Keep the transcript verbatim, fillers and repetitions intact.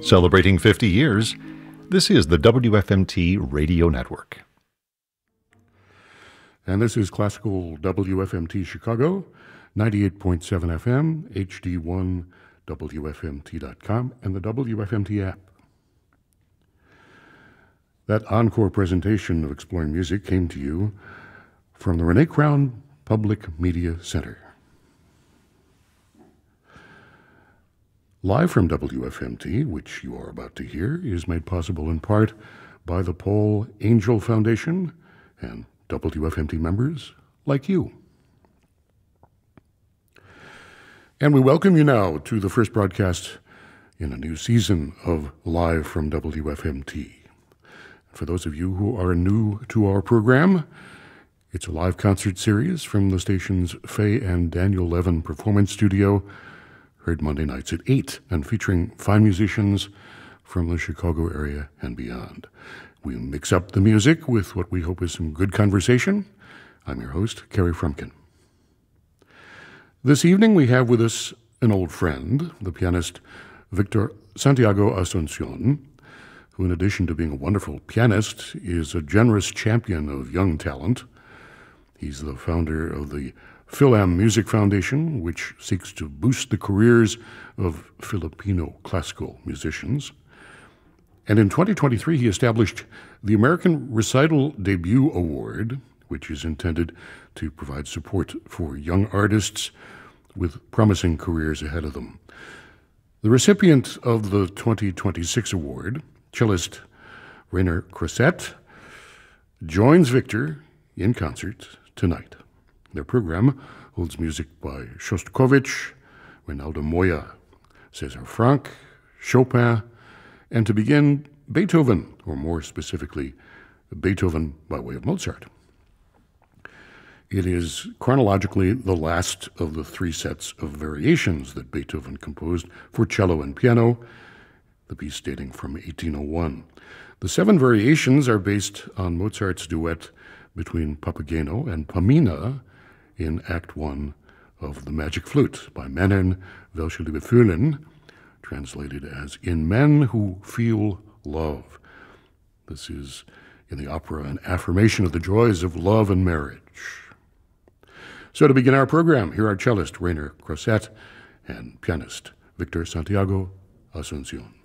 Celebrating fifty years, this is the W F M T Radio Network. And this is classical W F M T Chicago, ninety-eight point seven F M, H D one, W F M T dot com, and the W F M T app. That encore presentation of Exploring Music came to you from the Renee Crown Public Media Center. Live from W F M T, which you are about to hear, is made possible in part by the Paul Angel Foundation and W F M T members like you. And we welcome you now to the first broadcast in a new season of Live from W F M T. For those of you who are new to our program, it's a live concert series from the station's Faye and Daniel Levin Performance Studio, heard Monday nights at eight, and featuring fine musicians from the Chicago area and beyond. We mix up the music with what we hope is some good conversation. I'm your host, Kerry Frumkin. This evening we have with us an old friend, the pianist Victor Santiago Asuncion, who in addition to being a wonderful pianist is a generous champion of young talent. He's the founder of the Philam Music Foundation, which seeks to boost the careers of Filipino classical musicians. And in twenty twenty-three, he established the American Recital Debut Award, which is intended to provide support for young artists with promising careers ahead of them. The recipient of the twenty twenty-six award, cellist Rainer Crosset, joins Victor in concert tonight. Their program holds music by Shostakovich, Reynaldo Moya, César Franck, Chopin, and to begin, Beethoven, or more specifically, Beethoven by way of Mozart. It is chronologically the last of the three sets of variations that Beethoven composed for cello and piano, the piece dating from eighteen oh one. The seven variations are based on Mozart's duet between Papageno and Pamina in Act One of The Magic Flute by Männern, welche Liebe fühlen, translated as In Men Who Feel Love. This is, in the opera, an affirmation of the joys of love and marriage. So to begin our program, here are cellist Rainer Crosset and pianist Victor Santiago Asuncion.